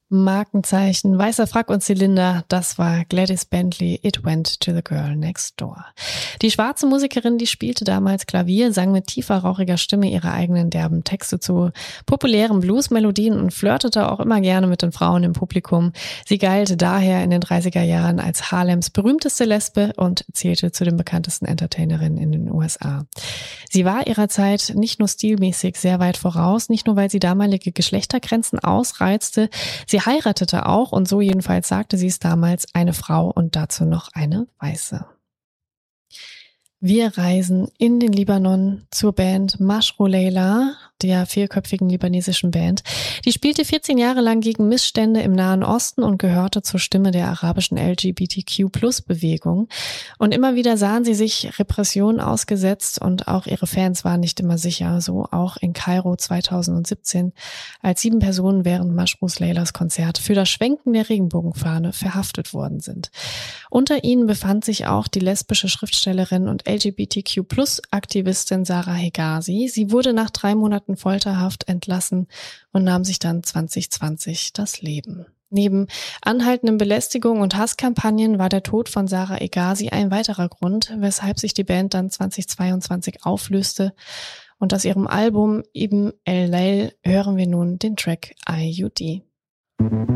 Markenzeichen, weißer Frack und Zylinder, das war Gladys Bentley, It Went to the Girl Next Door. Die schwarze Musikerin, die spielte damals Klavier, sang mit tiefer, rauchiger Stimme ihre eigenen derben Texte zu populären Bluesmelodien und flirtete auch immer gerne mit den Frauen im Publikum. Sie galt daher in den 30er Jahren als Harlems berühmteste Lesbe und zählte zu den bekanntesten Entertainerinnen in den USA. Sie war ihrer Zeit nicht nur stilmäßig sehr weit voraus, nicht nur weil sie damalige Geschlechtergrenzen ausreizte, sie heiratete auch, und so jedenfalls sagte sie es damals, eine Frau und dazu noch eine Weiße. Wir reisen in den Libanon zur Band Mashru Leila, der vierköpfigen libanesischen Band. Die spielte 14 Jahre lang gegen Missstände im Nahen Osten und gehörte zur Stimme der arabischen LGBTQ-Plus-Bewegung. Und immer wieder sahen sie sich Repressionen ausgesetzt und auch ihre Fans waren nicht immer sicher. So auch in Kairo 2017, als 7 Personen während Mashru Leilas Konzert für das Schwenken der Regenbogenfahne verhaftet worden sind. Unter ihnen befand sich auch die lesbische Schriftstellerin und LGBTQ-Plus-Aktivistin Sarah Hegazi. Sie wurde nach 3 Monaten Folterhaft entlassen und nahm sich dann 2020 das Leben. Neben anhaltenden Belästigungen und Hasskampagnen war der Tod von Sarah Hegazi ein weiterer Grund, weshalb sich die Band dann 2022 auflöste. Und aus ihrem Album Ibn el-Lail hören wir nun den Track IUD.